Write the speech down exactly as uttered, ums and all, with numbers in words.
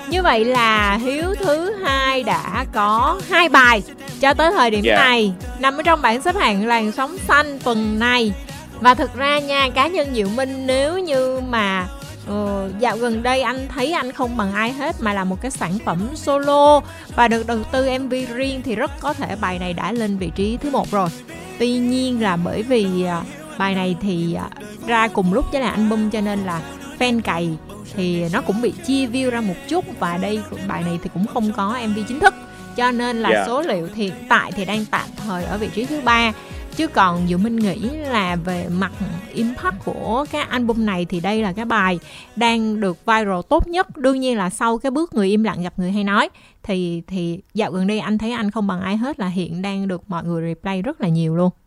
Như vậy là Hiếu thứ hai đã có hai bài cho tới thời điểm Dạ. này nằm ở trong bảng xếp hạng làn sóng xanh tuần này. Và thực ra nha, cá nhân Diệu Minh nếu như mà ờ, dạo gần đây anh thấy anh không bằng ai hết mà là một cái sản phẩm solo và được đầu tư em vê riêng thì rất có thể bài này đã lên vị trí thứ một rồi. Tuy nhiên là bởi vì à, bài này thì à, ra cùng lúc với là album cho nên là fan cày thì nó cũng bị chia view ra một chút, và đây bài này thì cũng không có em vê chính thức cho nên là Yeah. số liệu hiện tại thì đang tạm thời ở vị trí thứ ba. Chứ còn Diệu Minh nghĩ là về mặt impact của cái album này thì đây là cái bài đang được viral tốt nhất. Đương nhiên là sau cái bước Người Im Lặng Gặp Người Hay Nói thì thì dạo gần đây anh thấy anh không bằng ai hết là hiện đang được mọi người replay rất là nhiều luôn.